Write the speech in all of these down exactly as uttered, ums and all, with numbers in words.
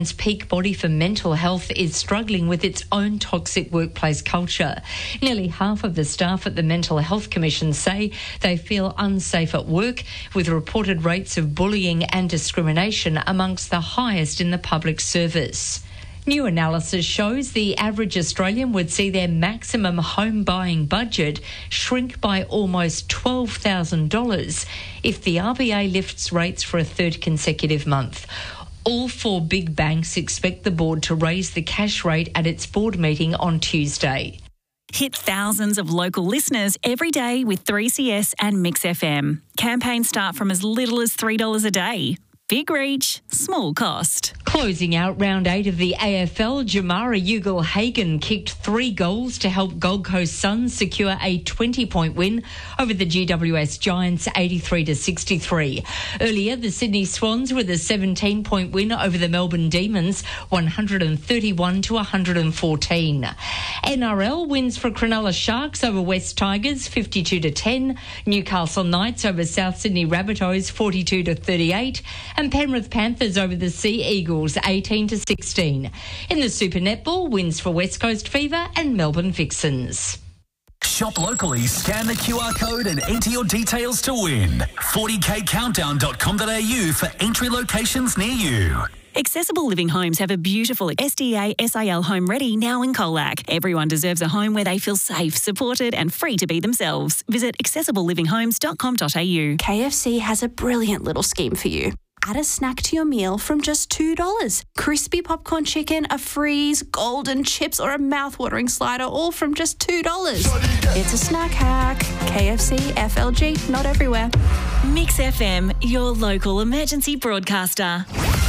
peak body for mental health is struggling with its own toxic workplace culture. Nearly half of the staff at the Mental Health Commission say they feel unsafe at work, with reported rates of bullying and discrimination amongst the highest in the public service. New analysis shows the average Australian would see their maximum home buying budget shrink by almost twelve thousand dollars if the R B A lifts rates for a third consecutive month. All four big banks expect the board to raise the cash rate at its board meeting on Tuesday. Hit thousands of local listeners every day with three C S and Mix F M. Campaigns start from as little as three dollars a day. Big reach, small cost. Closing out round eight of the A F L, Jamara Ugle-Hagan kicked three goals to help Gold Coast Suns secure a twenty-point win over the G W S Giants eighty-three to sixty-three. Earlier, the Sydney Swans with a seventeen-point win over the Melbourne Demons, one thirty-one to one fourteen. N R L wins for Cronulla Sharks over West Tigers, fifty-two to ten. Newcastle Knights over South Sydney Rabbitohs, forty-two to thirty-eight. And Penrith Panthers over the Sea Eagles, eighteen to sixteen. In the Super Netball, wins for West Coast Fever and Melbourne Vixens. Shop locally, scan the Q R code and enter your details to win. forty k countdown dot com dot a u for entry locations near you. Accessible Living Homes have a beautiful S D A S I L home ready now in Colac. Everyone deserves a home where they feel safe, supported and free to be themselves. Visit accessible living homes dot com dot a u. K F C has a brilliant little scheme for you. Add a snack to your meal from just two dollars. Crispy popcorn chicken, a freeze, golden chips or a mouth-watering slider, all from just two dollars. It's a snack hack. K F C, F L G, not everywhere. Mix F M, your local emergency broadcaster.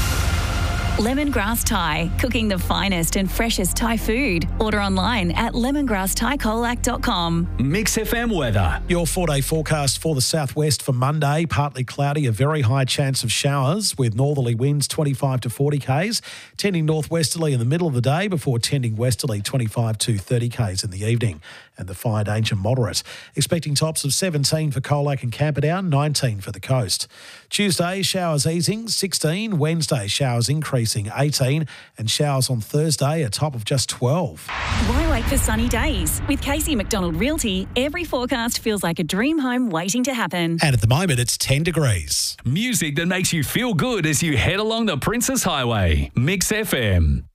Lemongrass Thai, cooking the finest and freshest Thai food. Order online at lemongrass thai colac dot com. Mix F M weather. Your four-day forecast for the southwest for Monday, partly cloudy, a very high chance of showers with northerly winds twenty-five to forty k's, tending northwesterly in the middle of the day before tending westerly twenty-five to thirty k's in the evening. And the fire danger moderate. Expecting tops of seventeen for Colac and Camperdown, nineteen for the coast. Tuesday, showers easing, sixteen. Wednesday, showers increasing, eighteen. And showers on Thursday, a top of just twelve. Why wait for sunny days? With Casey McDonald Realty, every forecast feels like a dream home waiting to happen. And at the moment, it's ten degrees. Music that makes you feel good as you head along the Princess Highway. Mix F M.